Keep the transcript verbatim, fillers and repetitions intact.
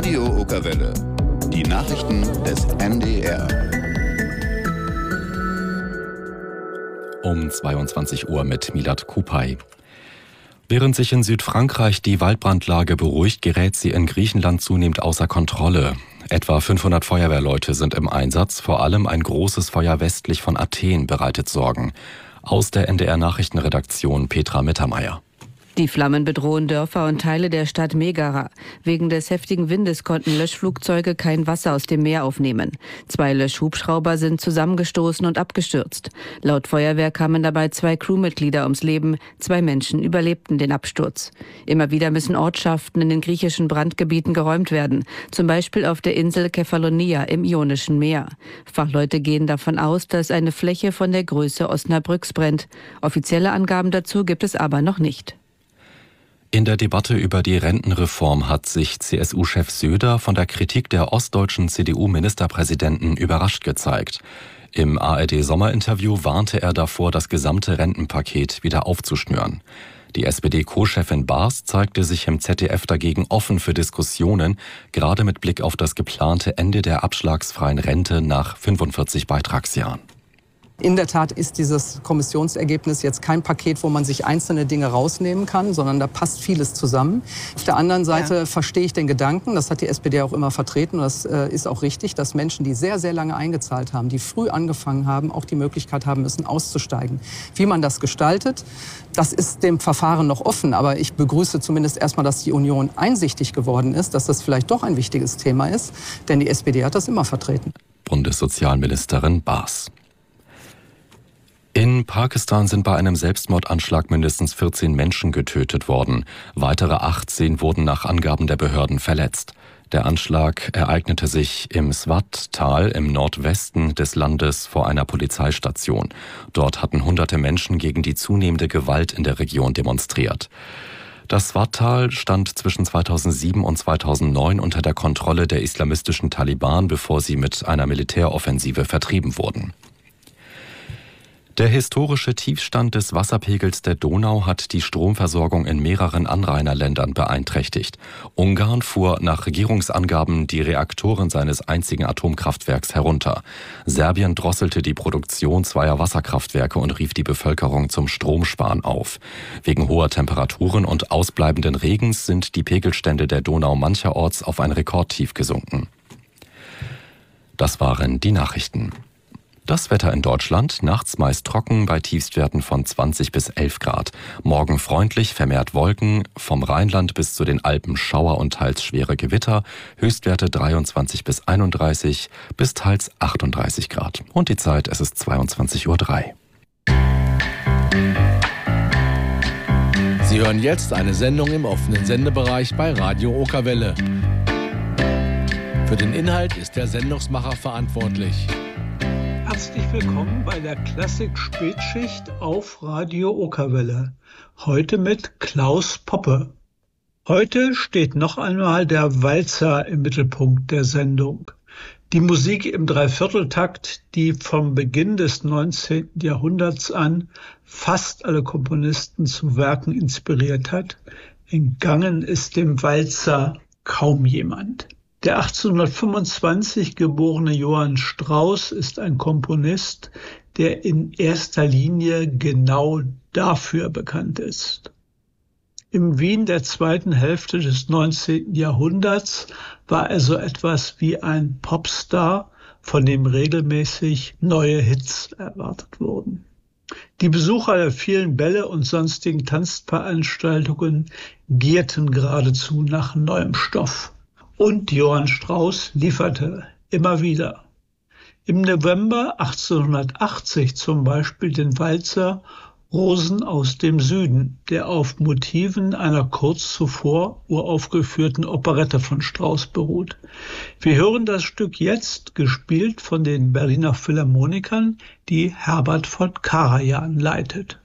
Radio Okerwelle. Die Nachrichten des N D R. Um zweiundzwanzig Uhr mit Milad Kupay. Während sich in Südfrankreich die Waldbrandlage beruhigt, gerät sie in Griechenland zunehmend außer Kontrolle. Etwa fünfhundert Feuerwehrleute sind im Einsatz. Vor allem ein großes Feuer westlich von Athen bereitet Sorgen. Aus der N D R-Nachrichtenredaktion Petra Mittermeier. Die Flammen bedrohen Dörfer und Teile der Stadt Megara. Wegen des heftigen Windes konnten Löschflugzeuge kein Wasser aus dem Meer aufnehmen. Zwei Löschhubschrauber sind zusammengestoßen und abgestürzt. Laut Feuerwehr kamen dabei zwei Crewmitglieder ums Leben. Zwei Menschen überlebten den Absturz. Immer wieder müssen Ortschaften in den griechischen Brandgebieten geräumt werden. Zum Beispiel auf der Insel Kefalonia im Ionischen Meer. Fachleute gehen davon aus, dass eine Fläche von der Größe Osnabrücks brennt. Offizielle Angaben dazu gibt es aber noch nicht. In der Debatte über die Rentenreform hat sich C S U-Chef Söder von der Kritik der ostdeutschen C D U-Ministerpräsidenten überrascht gezeigt. Im A R D-Sommerinterview warnte er davor, das gesamte Rentenpaket wieder aufzuschnüren. Die S P D-Co-Chefin Baas zeigte sich im Z D F dagegen offen für Diskussionen, gerade mit Blick auf das geplante Ende der abschlagsfreien Rente nach fünfundvierzig Beitragsjahren. In der Tat ist dieses Kommissionsergebnis jetzt kein Paket, wo man sich einzelne Dinge rausnehmen kann, sondern da passt vieles zusammen. Auf der anderen Seite ja. verstehe ich den Gedanken, das hat die S P D auch immer vertreten, und das äh, ist auch richtig, dass Menschen, die sehr, sehr lange eingezahlt haben, die früh angefangen haben, auch die Möglichkeit haben müssen, auszusteigen. Wie man das gestaltet, das ist dem Verfahren noch offen. Aber ich begrüße zumindest erstmal, dass die Union einsichtig geworden ist, dass das vielleicht doch ein wichtiges Thema ist, denn die S P D hat das immer vertreten. Bundessozialministerin Baas. In Pakistan sind bei einem Selbstmordanschlag mindestens vierzehn Menschen getötet worden. Weitere achtzehn wurden nach Angaben der Behörden verletzt. Der Anschlag ereignete sich im Swat-Tal im Nordwesten des Landes vor einer Polizeistation. Dort hatten hunderte Menschen gegen die zunehmende Gewalt in der Region demonstriert. Das Swat-Tal stand zwischen zweitausendsieben und zweitausendneun unter der Kontrolle der islamistischen Taliban, bevor sie mit einer Militäroffensive vertrieben wurden. Der historische Tiefstand des Wasserpegels der Donau hat die Stromversorgung in mehreren Anrainerländern beeinträchtigt. Ungarn fuhr nach Regierungsangaben die Reaktoren seines einzigen Atomkraftwerks herunter. Serbien drosselte die Produktion zweier Wasserkraftwerke und rief die Bevölkerung zum Stromsparen auf. Wegen hoher Temperaturen und ausbleibenden Regens sind die Pegelstände der Donau mancherorts auf ein Rekordtief gesunken. Das waren die Nachrichten. Das Wetter in Deutschland, nachts meist trocken bei Tiefstwerten von zwanzig bis elf Grad. Morgen freundlich, vermehrt Wolken, vom Rheinland bis zu den Alpen Schauer und teils schwere Gewitter, Höchstwerte dreiundzwanzig bis einunddreißig, bis teils achtunddreißig Grad. Und die Zeit, es ist zweiundzwanzig Uhr drei. Sie hören jetzt eine Sendung im offenen Sendebereich bei Radio Okerwelle. Für den Inhalt ist der Sendungsmacher verantwortlich. Herzlich willkommen bei der Klassik-Spätschicht auf Radio Okerwelle. Heute mit Klaus Poppe. Heute steht noch einmal der Walzer im Mittelpunkt der Sendung. Die Musik im Dreivierteltakt, die vom Beginn des neunzehnten Jahrhunderts an fast alle Komponisten zu Werken inspiriert hat. Entgangen ist dem Walzer kaum jemand. Der achtzehnhundertfünfundzwanzig geborene Johann Strauss ist ein Komponist, der in erster Linie genau dafür bekannt ist. Im Wien der zweiten Hälfte des neunzehnten Jahrhunderts war er so etwas wie ein Popstar, von dem regelmäßig neue Hits erwartet wurden. Die Besucher der vielen Bälle und sonstigen Tanzveranstaltungen gierten geradezu nach neuem Stoff. Und Johann Strauss lieferte immer wieder. Im November achtzehnhundertachtzig zum Beispiel den Walzer Rosen aus dem Süden, der auf Motiven einer kurz zuvor uraufgeführten Operette von Strauss beruht. Wir hören das Stück jetzt, gespielt von den Berliner Philharmonikern, die Herbert von Karajan leitet.